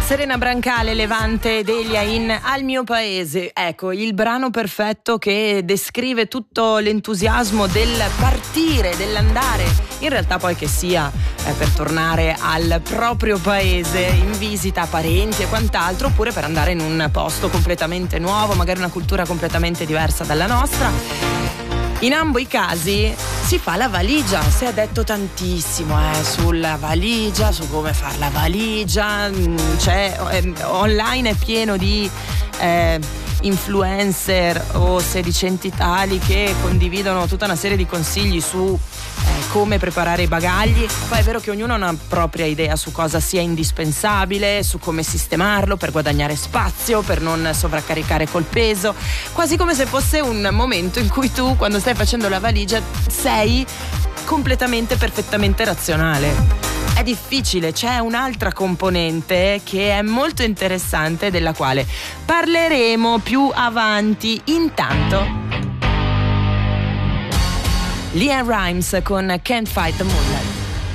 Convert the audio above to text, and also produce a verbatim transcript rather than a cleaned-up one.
Serena Brancale, Levante Delia in Al mio paese. Ecco, il brano perfetto che descrive tutto l'entusiasmo del partire, dell'andare. In realtà poi che sia eh, per tornare al proprio paese, in visita a parenti e quant'altro, oppure per andare in un posto completamente nuovo, magari una cultura completamente diversa dalla nostra. In ambo i casi si fa la valigia, si è detto tantissimo eh, sulla valigia, su come fare la valigia, c'è, eh, online è pieno di eh, influencer o sedicenti tali che condividono tutta una serie di consigli su eh, come preparare i bagagli. Poi è vero che ognuno ha una propria idea su cosa sia indispensabile, su come sistemarlo per guadagnare spazio, per non sovraccaricare col peso, quasi come se fosse un momento in cui tu, quando stai facendo la valigia, sei completamente, perfettamente razionale. È difficile, c'è un'altra componente che è molto interessante, della quale parleremo più avanti. Intanto LeAnn Rimes con Can't Fight the Moonlight.